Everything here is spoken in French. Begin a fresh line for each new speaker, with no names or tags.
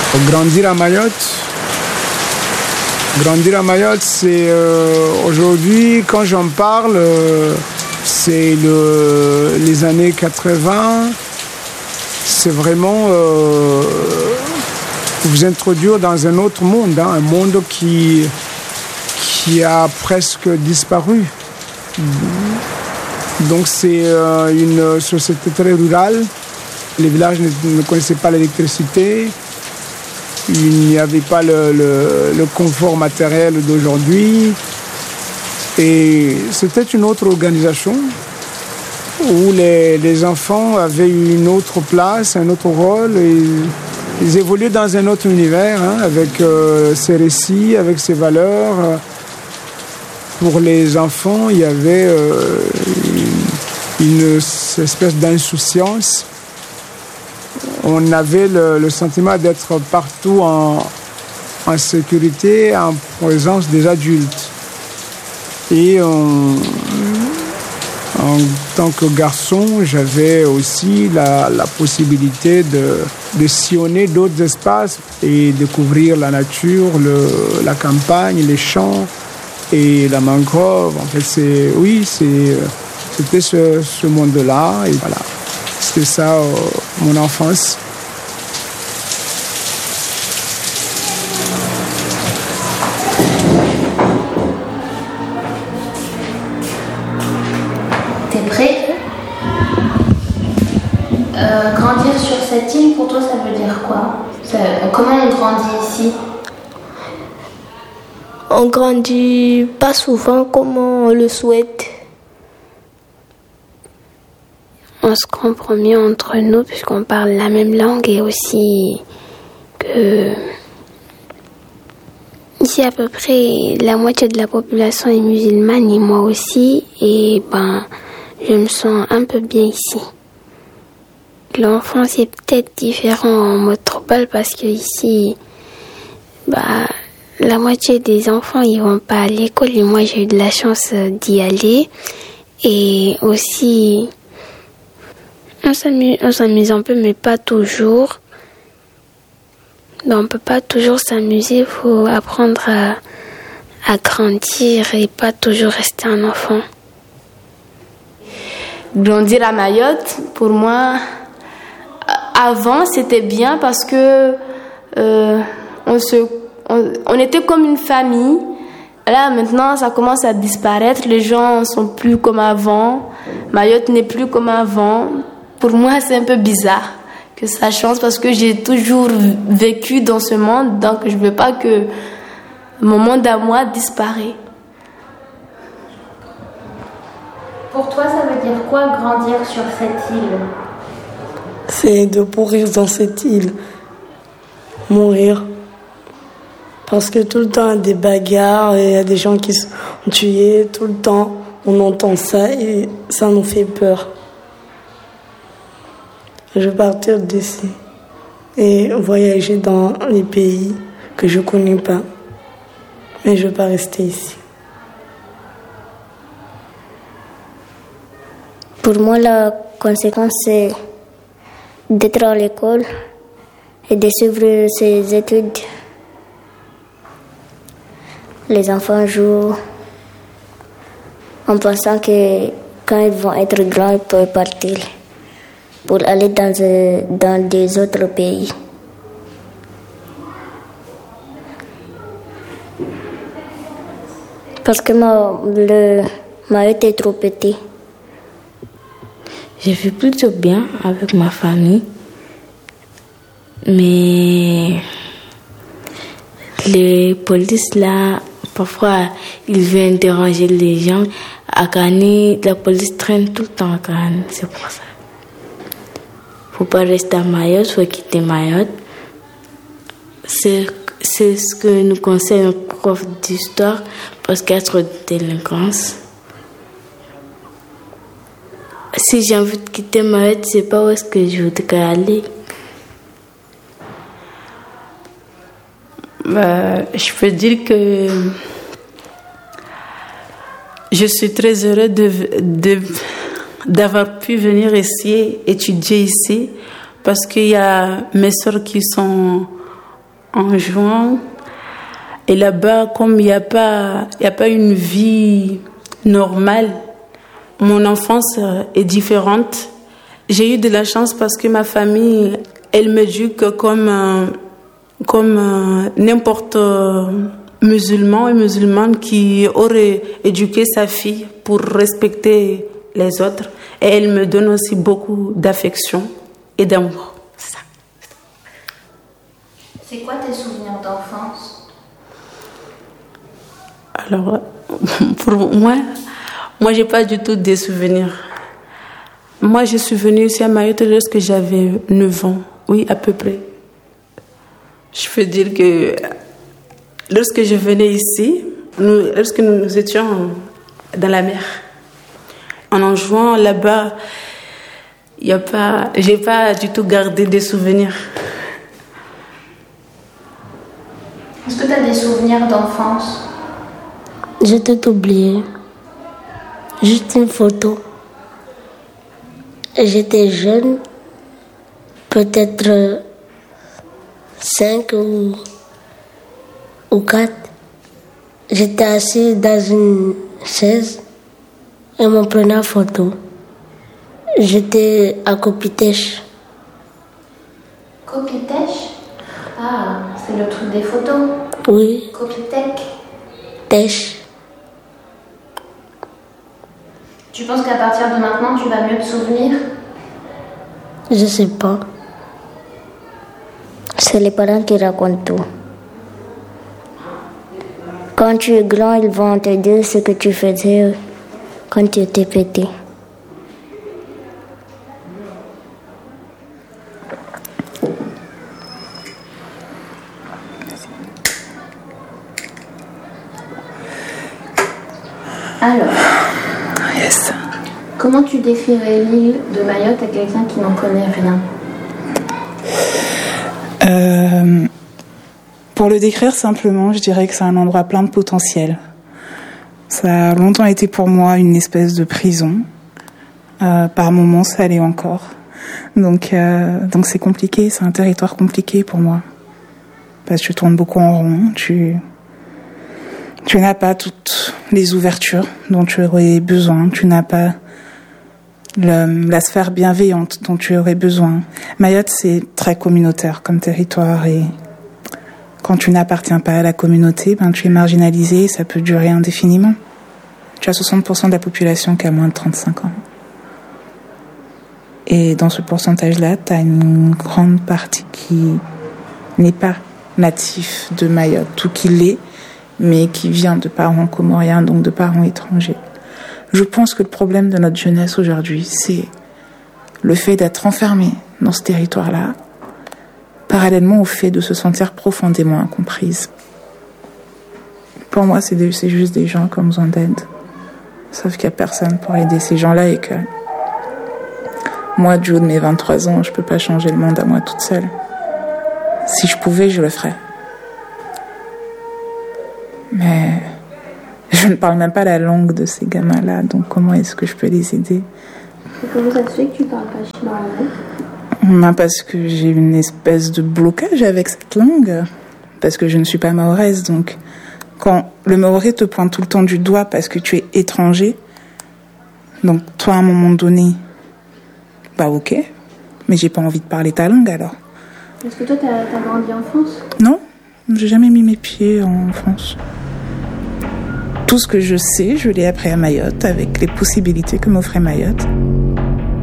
Grandir à Mayotte, c'est aujourd'hui, quand j'en parle, c'est les années 80. C'est vraiment vous introduire dans un autre monde, hein, un monde qui a presque disparu. Donc c'est une société très rurale. Les villages ne connaissaient pas l'électricité. Il n'y avait pas le confort matériel d'aujourd'hui. Et c'était une autre organisation où les enfants avaient une autre place, un autre rôle. Et ils évoluaient dans un autre univers, hein, avec ses récits, avec ses valeurs. Pour les enfants, il y avait une espèce d'insouciance. On avait le sentiment d'être partout en sécurité, en présence des adultes. Et en tant que garçon, j'avais aussi la possibilité de sillonner d'autres espaces et découvrir la nature, la campagne, les champs et la mangrove. En fait, c'était ce monde-là. Et voilà, c'était ça mon enfance.
T'es prêt? Grandir sur cette île, pour toi, ça veut dire quoi? Comment on grandit ici?
On grandit pas souvent comme on le souhaite. On se comprend mieux entre nous puisqu'on parle la même langue et aussi que ici à peu près la moitié de la population est musulmane et moi aussi et je me sens un peu bien ici. L'enfance est peut-être différent en métropole parce que ici la moitié des enfants ils vont pas à l'école et moi j'ai eu de la chance d'y aller et aussi on s'amuse un peu mais pas toujours. On peut pas toujours s'amuser, il faut apprendre à grandir et pas toujours rester un enfant.
Grandir à Mayotte, pour moi, avant c'était bien parce que on était comme une famille. Là maintenant ça commence à disparaître, les gens sont plus comme avant, Mayotte n'est plus comme avant. Pour moi c'est un peu bizarre que ça change parce que j'ai toujours vécu dans ce monde, donc je veux pas que mon monde à moi disparaisse.
Pour toi, ça veut dire quoi grandir sur cette île?
C'est de mourir dans cette île. Mourir. Parce que tout le temps, il y a des bagarres, il y a des gens qui sont tués, tout le temps, on entend ça et ça nous fait peur. Je veux partir d'ici et voyager dans les pays que je ne connais pas. Mais je ne veux pas rester ici.
Pour moi, la conséquence, c'est d'être à l'école et de suivre ses études. Les enfants jouent en pensant que quand ils vont être grands, ils peuvent partir pour aller dans des autres pays. Parce que le Mayotte est trop petit.
J'ai fait plutôt bien avec ma famille. Mais les polices là, parfois ils viennent déranger les gens. À Kani, la police traîne tout le temps à Kani, c'est pour ça. Faut pas rester à Mayotte, faut quitter Mayotte. C'est ce que nous conseille notre prof d'histoire parce qu'il y a trop de délinquance. Si j'ai envie de quitter Mayotte, je sais pas où est-ce que je voudrais aller.
Je peux dire que je suis très heureuse d'avoir pu venir ici, étudier ici, parce qu'il y a mes soeurs qui sont en juin. Et là-bas, comme il n'y a pas une vie normale, mon enfance est différente. J'ai eu de la chance parce que ma famille, elle m'éduque comme n'importe musulman et musulmane qui aurait éduqué sa fille pour respecter les autres. Et elle me donne aussi beaucoup d'affection et d'amour. C'est ça.
C'est quoi tes souvenirs d'enfance?
Alors, pour moi, j'ai pas du tout des souvenirs. Moi, je suis venue ici à Mayotte lorsque j'avais 9 ans. Oui, à peu près. Je peux dire que lorsque je venais ici, lorsque nous étions dans la mer, en jouant là-bas, j'ai pas du tout gardé des souvenirs.
Est-ce que tu as des souvenirs d'enfance?
J'ai tout oublié. Juste une photo. J'étais jeune, peut-être 5 ou 4. J'étais assis dans une chaise et m'en prenait en photo. J'étais à Copitèche.
Copitèche? Ah, c'est le truc des photos.
Oui.
Copitech.
Tèche.
Tu penses qu'à partir de maintenant, tu vas mieux te souvenir?
Je sais pas. C'est les parents qui racontent tout. Quand tu es grand, ils vont te dire ce que tu faisais quand tu étais petit.
Alors,
yes.
Comment tu décrirais l'île de Mayotte à quelqu'un qui n'en connaît rien?
Pour le décrire simplement, je dirais que c'est un endroit plein de potentiel. Ça a longtemps été pour moi une espèce de prison. Par moments, ça l'est encore. Donc c'est compliqué, c'est un territoire compliqué pour moi. Parce que tu tournes beaucoup en rond, tu n'as pas toutes les ouvertures dont tu aurais besoin, tu n'as pas la sphère bienveillante dont tu aurais besoin. Mayotte, c'est très communautaire comme territoire et quand tu n'appartiens pas à la communauté, tu es marginalisé et ça peut durer indéfiniment. Tu as 60% de la population qui a moins de 35 ans. Et dans ce pourcentage-là, tu as une grande partie qui n'est pas natif de Mayotte, ou qui l'est, mais qui vient de parents comoriens, donc de parents étrangers. Je pense que le problème de notre jeunesse aujourd'hui, c'est le fait d'être enfermé dans ce territoire-là, parallèlement au fait de se sentir profondément incomprise. Pour moi, c'est juste des gens qui ont besoin d'aide. Sauf qu'il n'y a personne pour aider ces gens-là et que moi, du haut de mes 23 ans, je ne peux pas changer le monde à moi toute seule. Si je pouvais, je le ferais. Mais je ne parle même pas la langue de ces gamins-là, donc comment est-ce que je peux les aider?
Et comment ça se fait que tu ne parles pas chinois?
Parce que j'ai une espèce de blocage avec cette langue, parce que je ne suis pas mahoraise, donc quand le mahorais te pointe tout le temps du doigt parce que tu es étranger, donc toi à un moment donné, ok, mais j'ai pas envie de parler ta langue alors.
Est-ce que toi t'as grandi en France?
Non, j'ai jamais mis mes pieds en France. Tout ce que je sais, je l'ai appris à Mayotte avec les possibilités que m'offrait Mayotte.